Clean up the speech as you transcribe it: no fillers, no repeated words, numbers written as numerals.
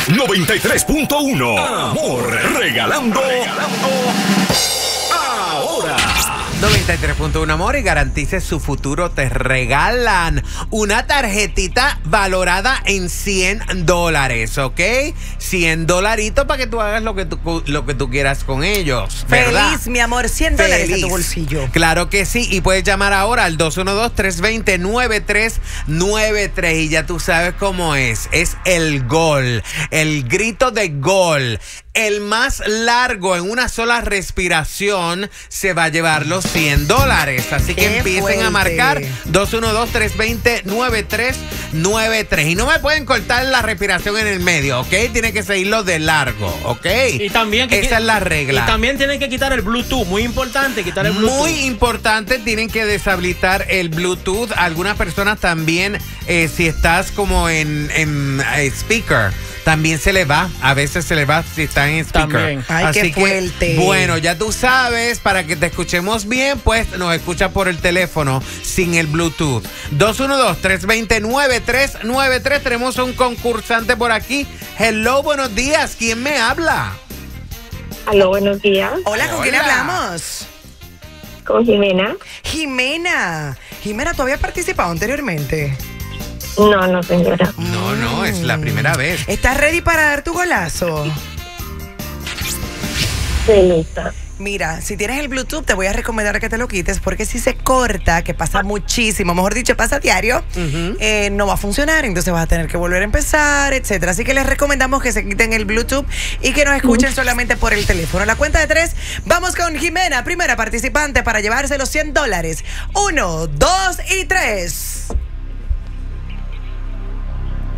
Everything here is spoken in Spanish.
93.1. Amor, regalando ahora. 93.1 Amor, y garantice su futuro. Te regalan una tarjetita valorada en $100, ¿ok? $100 para que tú hagas lo que tú quieras con ellos, ¿verdad? Feliz, mi amor, $100 en tu bolsillo. Claro que sí, y puedes llamar ahora al 212-320-9393 y ya tú sabes cómo es el gol, el grito de gol. El más largo en una sola respiración se va a llevar los $100. Así que empiecen a marcar 212-320-9393. Y no me pueden cortar la respiración en el medio, ¿ok? Tiene que seguirlo de largo, ¿ok? Y también esa es la regla. Y también tienen que quitar el Bluetooth. Muy importante quitar el Bluetooth. Muy importante, tienen que deshabilitar el Bluetooth. Algunas personas también, si estás como en speaker, también se le va. A veces se le va si está en speaker. También. Ay, así qué fuerte. Que, bueno, ya tú sabes, para que te escuchemos bien, pues nos escucha por el teléfono sin el Bluetooth. 212-320-9393. Tenemos un concursante por aquí. Hello, buenos días. ¿Quién me habla? Aló, buenos días. Hola, ¿con quién hablamos? Con Jimena. Jimena, ¿tú habías participado anteriormente? No, señora. No, es la primera vez. ¿Estás ready para dar tu golazo? Sí, lista. Mira, si tienes el Bluetooth, te voy a recomendar que te lo quites, porque si se corta, que pasa muchísimo, mejor dicho, pasa diario, no va a funcionar, entonces vas a tener que volver a empezar, etcétera. Así que les recomendamos que se quiten el Bluetooth y que nos escuchen solamente por el teléfono. A la cuenta de 3, vamos con Jimena, primera participante para llevarse los $100. 1, 2 y 3.